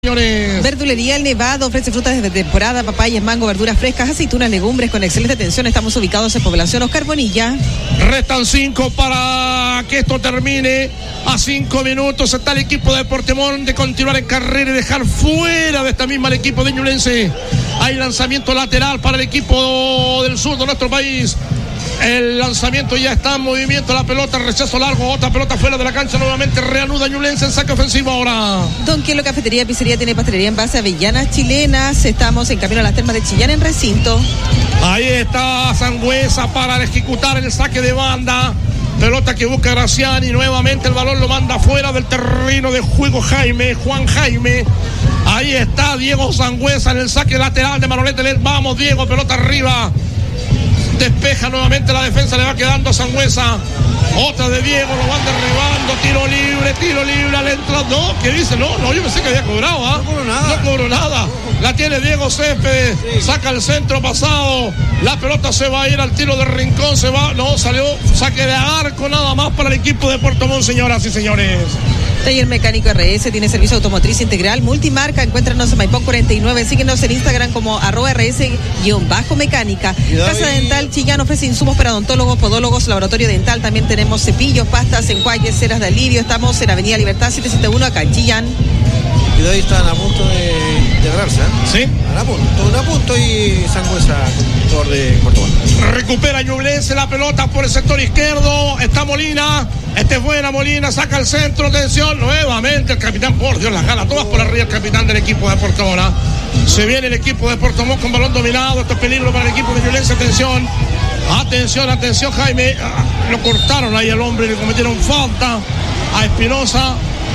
Señores. Verdulería El Nevado ofrece frutas de temporada, papayas, mango, verduras frescas, aceitunas, legumbres con excelente atención. Estamos ubicados en Población Oscar Bonilla. Restan 5 para que esto termine. A 5 minutos está el equipo de Portemón de continuar en carrera y dejar fuera de esta misma el equipo de Ñublense. Hay lanzamiento lateral para el equipo del sur de nuestro país. El lanzamiento ya está en movimiento, la pelota, rechazo largo, otra pelota fuera de la cancha, nuevamente reanuda Ñublense en saque ofensivo ahora. Don Quielo Cafetería Pizzería tiene pastelería en base a avellanas chilenas. Estamos en camino a las termas de Chillán en recinto. Ahí está Sangüesa para ejecutar el saque de banda. Pelota que busca Graciani, nuevamente el balón lo manda fuera del terreno de juego Juan Jaime. Ahí está Diego Sangüesa en el saque lateral de Manolete. Vamos Diego, pelota arriba. Despeja nuevamente la defensa, le va quedando a Sangüesa. Otra de Diego, lo van derribando. Tiro libre al entrada. No, ¿qué dice? No, yo pensé que había cobrado. No cobró nada. La tiene Diego Céspedes. Sí. Saca el centro pasado. La pelota se va a ir al tiro de rincón. Se va. No, salió saque de arco nada más para el equipo de Puerto Montt, señoras y señores. Taller Mecánico RS tiene servicio automotriz integral, multimarca. Encuéntranos en Maipón 49. Síguenos en Instagram como @RS_mecánica. Casa Dental Chillán ofrece insumos para odontólogos, podólogos, laboratorio dental. También tenemos cepillos, pastas, enjuagues, ceras de alivio. Estamos en Avenida Libertad 771 acá en Chillán. Y de ahí están a punto de agarrarse, ¿eh? Sí. A punto y Sangüesa, jugador de Puerto Montt. Recupera Ñublense la pelota por el sector izquierdo. Está Molina. Este es buena Molina. Saca el centro. Atención. Nuevamente el capitán. Por Dios, las gana todas por arriba el capitán del equipo de Puerto Montt. Se viene el equipo de Puerto Montt con balón dominado. Esto es peligro para el equipo de Ñublense. Atención, Jaime. Lo cortaron ahí al hombre. Le cometieron falta a Espinosa.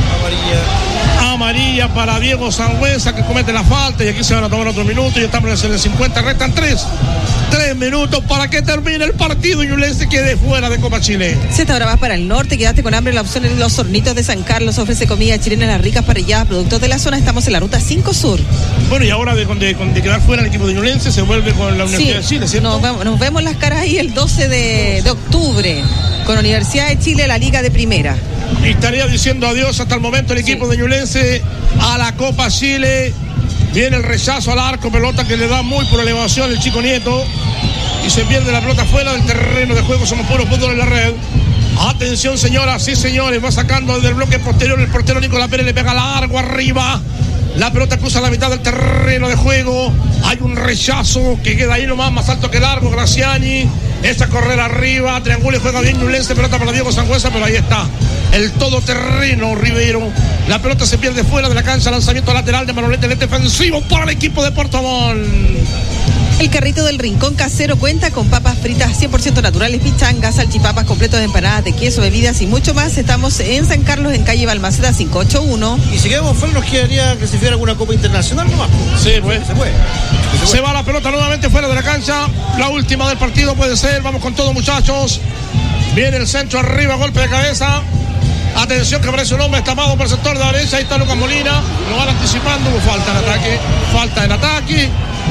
Amarilla para Diego Sangüesa, que comete la falta, y aquí se van a tomar otro minuto y estamos en el 50, restan 3 minutos para que termine el partido y Ñublense quede fuera de Copa Chile. Si esta hora vas para el norte, quedaste con hambre, la opción es Los Hornitos de San Carlos. Ofrece comida chilena, las ricas parrilladas, productos de la zona. Estamos en la ruta 5 Sur. Bueno, y ahora de quedar fuera el equipo de Ñublense se vuelve con la Universidad de Chile, ¿cierto? Nos vemos las caras ahí el 12 de octubre con Universidad de Chile, la Liga de Primera. Y estaría diciendo adiós hasta el momento el equipo de Ñublense a la Copa Chile. Viene el rechazo al arco, pelota que le da muy por elevación el chico Nieto. Y se pierde la pelota fuera del terreno de juego. Somos puro fútbol en la red. Atención, señoras y señores. Va sacando desde el bloque posterior el portero Nicolás Pérez. Le pega largo arriba. La pelota cruza la mitad del terreno de juego. Hay un rechazo que queda ahí nomás, más alto que largo. Graciani. Esta correr arriba. Triangula y juega bien Ñublense. Pelota para Diego Sangüesa, pero ahí está el todoterreno Ribeiro. La pelota se pierde fuera de la cancha. Lanzamiento lateral de Manolete. El defensivo para el equipo de Puerto Montt. El carrito del Rincón Casero cuenta con papas fritas 100% naturales, pichangas, salchipapas, completos de empanadas de queso, bebidas y mucho más. Estamos en San Carlos, en calle Balmaceda 581. Y si quedamos fuera, nos quedaría clasificar alguna Copa Internacional nomás. Sí, pues. Se puede. Se va la pelota nuevamente fuera de la cancha. La última del partido puede ser. Vamos con todo, muchachos. Viene el centro arriba, golpe de cabeza. Atención que aparece un hombre estamado por el sector de la derecha. Ahí está Lucas Molina. Lo van anticipando. Falta en ataque.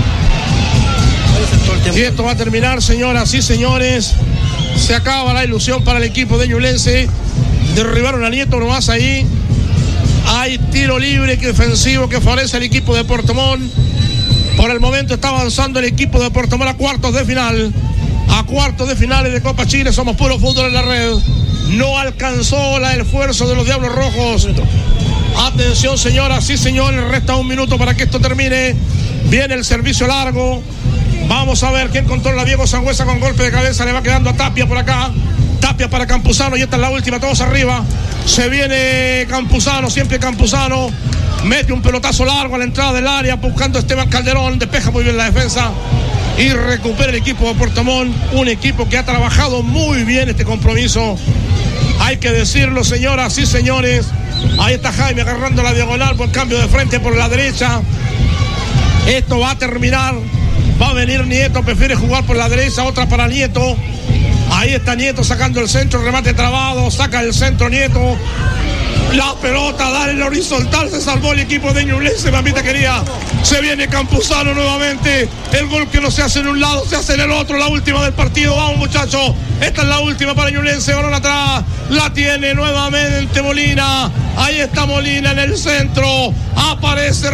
Y esto va a terminar, señoras y señores. Se acaba la ilusión para el equipo de Ñublense. Derribaron a Nieto nomás ahí. Hay tiro libre que defensivo que favorece al equipo de Puerto Montt. Por el momento está avanzando el equipo de Puerto Montt a cuartos de final. A cuartos de finales de Copa Chile. Somos puro fútbol en la red. No alcanzó el esfuerzo de los Diablos Rojos. Atención, señoras y señores. Resta 1 minuto para que esto termine. Viene el servicio largo. Vamos a ver quién controla. Diego Sangüesa con golpe de cabeza. Le va quedando a Tapia por acá. Tapia para Campuzano. Y esta es la última. Todos arriba. Se viene Campuzano. Siempre Campuzano. Mete un pelotazo largo a la entrada del área. Buscando a Esteban Calderón. Despeja muy bien la defensa. Y recupera el equipo de Puerto Montt. Un equipo que ha trabajado muy bien este compromiso. Hay que decirlo, señoras y señores. Ahí está Jaime agarrando la diagonal por cambio de frente por la derecha. Esto va a terminar. Va a venir Nieto, prefiere jugar por la derecha, otra para Nieto. Ahí está Nieto sacando el centro, remate trabado, saca el centro Nieto. La pelota, dale el horizontal, se salvó el equipo de Ñublense, mamita quería. Se viene Campuzano nuevamente. El gol que no se hace en un lado, se hace en el otro. La última del partido. Vamos, muchachos. Esta es la última para Ñublense. Balón atrás. La tiene nuevamente Molina. Ahí está Molina en el centro. Aparece